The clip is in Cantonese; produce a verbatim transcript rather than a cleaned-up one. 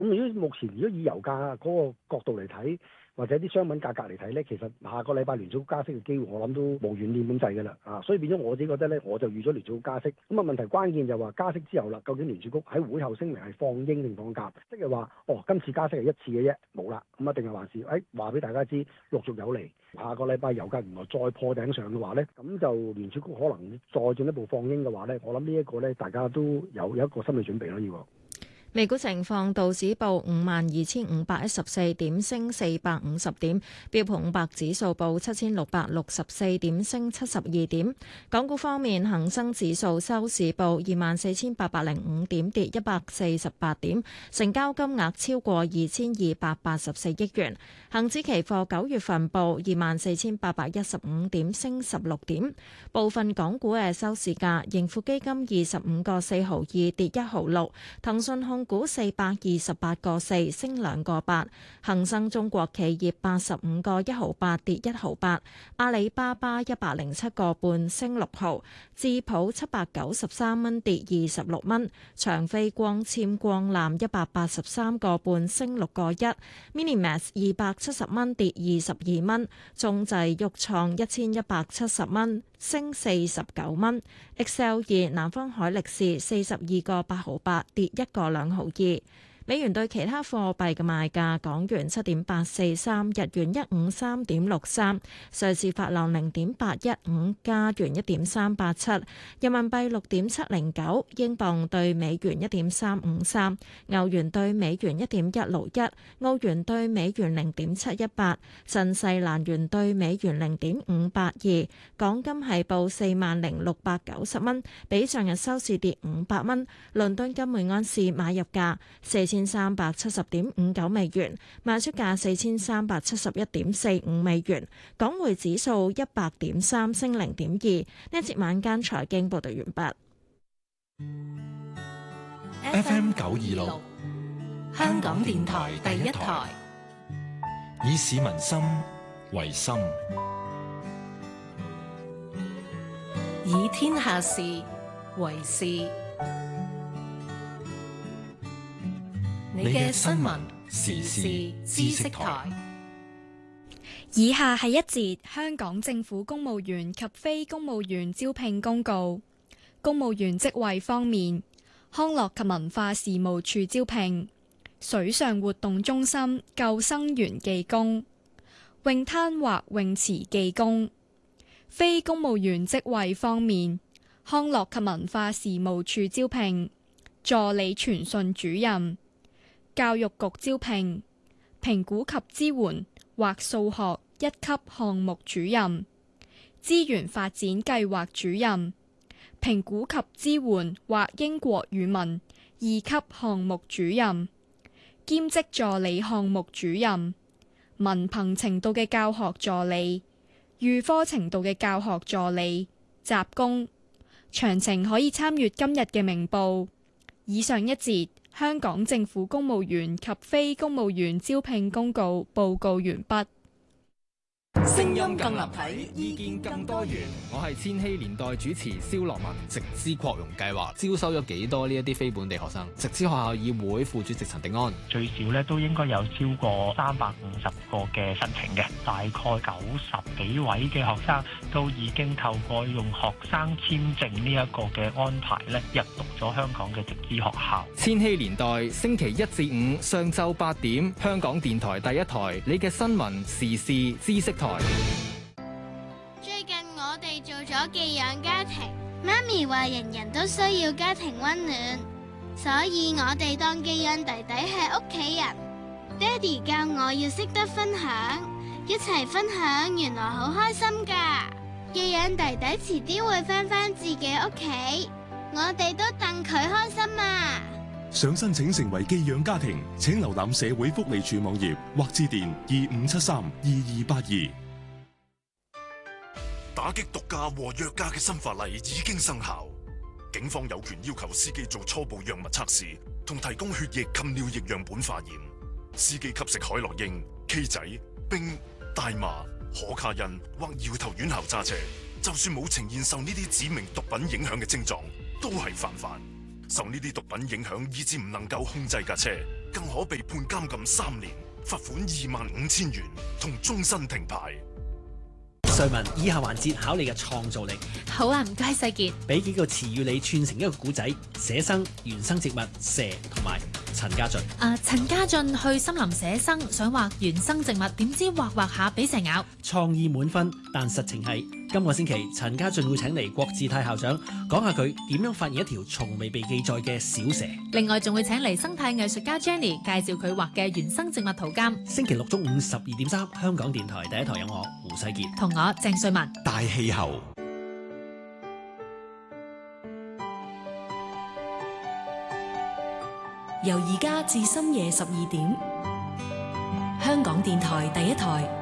咁如果目前如果以油價嗰個角度嚟睇，或者啲商品價格嚟睇咧，其實下個禮拜聯儲局加息嘅機會，我諗都無懸念咁滯㗎啦啊！所以變咗我自己覺得咧，我就預咗聯儲局加息。咁啊問題關鍵就話加息之後啦，究竟聯儲局喺會後聲明係放鷹定放鴿？即係話哦，今次加息係一次嘅啫，冇啦。咁啊定係還是誒話俾大家知，陸續有嚟。下個禮拜油價原來再破頂上嘅話咧，咁就聯儲局可能再進一步放鷹嘅話咧，我諗呢一個咧大家都有有一個心理準備咯，要。 美股情況，道指報五萬二千五百一十四點，升四百五十點；標普五百指數報七千六百六十四點，升七十二點。港股方面，恒生指數收市報二萬四千八百零五點，跌一百四十八點，成交金額超過二千二百八十四億元。恒指期貨九月份報二萬四千八百一十五點，升十六點。部分港股嘅收市價，盈富基金二十五個四毫二，跌一毫六；騰訊控股四百二十八個四，升兩個八；恒生中國企業八十五個一毫八，跌一毫八；阿里巴巴一百零七個半，升六毫；智普七百九十三蚊，跌二十六蚊；長飛光纖光纜一百八十三個半，升六個一；Minimax 二百七十蚊，跌二十二蚊；中製旭創一千一百七十蚊，升四十九蚊。X L 二南方海力士四十二個八毫八，跌一個兩毫二。美元對其他貨幣嘅賣價：港元七點八四三，日元一五三點六三，瑞士法郎零點八一五，加元一點三八七，人民幣六點七零九，英鎊對美元一點三五三，歐元對美元一點一六一，澳元對美元零點七一八，新西蘭元對美元零點五八二。港金係報四萬零六百九十蚊，比上日收市跌五百蚊。倫敦金每安士買入價四千三百七十點五九美元，賣出價四千三百七十一點四五美元。港匯指數一百點三，升零點二。呢節晚間財經報道完畢。F M 九二六，香港電台第一台，以市民心為心， 以天下事為事。你嘅新聞時事知識台。 以下係一節香港政府公務員及非公務員招聘公告。公務員職位方面，康樂及文化事務處招聘水上活動中心救生員技工、泳灘或泳池技工。非公務員職位方面，康樂及文化事務處招聘助理傳訊主任。教育局招聘評估及支援或數學一級項目主任、資源發展計劃主任、評估及支援或英國語文二級項目主任、兼職助理項目主任、文憑程度嘅教學助理、預科程度嘅教學助理、雜工。詳情可以參閱今日嘅明報。以上一節香港政府公務員及非公務員招聘公告報告完畢。 聲音更立體，意見更多元。我係千禧年代主持蕭樂文。直資擴容計劃招收咗幾多呢一啲非本地學生？直資學校議會副主席陳定安： 最少咧都應該有超過三百五十個嘅申請嘅，大概九十幾位嘅學生都已經透過用學生簽證呢一個嘅安排咧，入讀咗香港嘅直資學校。 千禧年代星期一至五上晝八點，香港電台第一台，你嘅新聞時事知識台。 最近我哋做咗寄養家庭，媽咪話人人都需要家庭溫暖，所以我哋當寄養弟弟係屋企人。爹哋教我要識得分享，一齊分享原來好開心㗎。寄養弟弟遲啲會返返自己屋企，我哋都戥佢開心啊！ 想申請成為寄養家庭，請瀏覽社會福利署網頁或致電二五七三二二八二。 打擊毒駕和藥駕嘅新法例已經生效，警方有權要求司機做初步藥物測試，同提供血液及尿液樣本化驗。司機吸食海洛因、K 仔、冰、大麻、可卡因或搖頭丸後揸車，就算冇呈現受呢啲指明毒品影響嘅症狀，都係犯法。受呢啲毒品影響，以致唔能夠控制架車， 更可被判監禁三年、罰款二萬五千元同終身停牌。 瑞文，以下環節考你嘅創造力。 好啊，唔該世杰。 俾幾個詞語你串成一個古仔：寫生、原生植物、蛇同埋陳家俊。 啊，陳家俊去森林寫生，想畫原生植物，點知畫畫下俾蛇咬。 創意滿分，但實情係今個星期陳家俊會請嚟郭志泰校長講下佢點樣發現一條從未被記載嘅小蛇。 另外仲會請嚟生態藝術家 Jenny 介紹佢畫嘅原生植物圖鑑。 星期六中午十二點三，香港電台第一台有我胡世傑同我鄭瑞文。 大氣候。 由而家至深夜十二點，香港電台第一台。